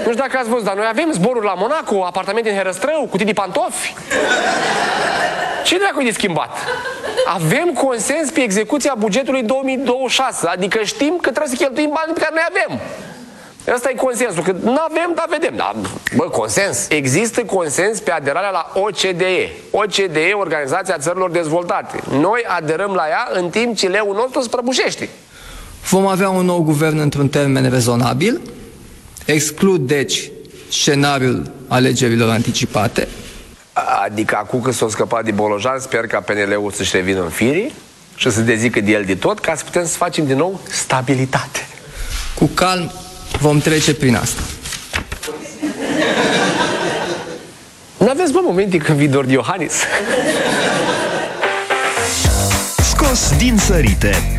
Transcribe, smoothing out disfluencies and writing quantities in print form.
Nu știu dacă ați văzut, dar noi avem zboruri la Monaco, apartamente în Herăstrău, cutii de pantofi. Ce dracu-i de schimbat? Avem consens pe execuția bugetului 2026, adică știm că trebuie să cheltuim banii pe care noi avem. Ăsta e consensul, că nu avem, dar vedem. Dar, bă, consens. Există consens pe aderarea la OCDE. OCDE, Organizația Țărilor Dezvoltate. Noi aderăm la ea în timp ce leul nostru se prăbușește. Vom avea un nou guvern într-un termen rezonabil. Exclud, deci, scenariul alegerilor anticipate. Adică acum că s-o scăpat de Bolojan, sper ca PNL-ul să-și revină în firii și să dezică de el de tot, ca să putem să facem din nou stabilitate. Cu calm vom trece prin asta. N-aveți, bă, momente când vii doar de Iohannis? Scos din sărite.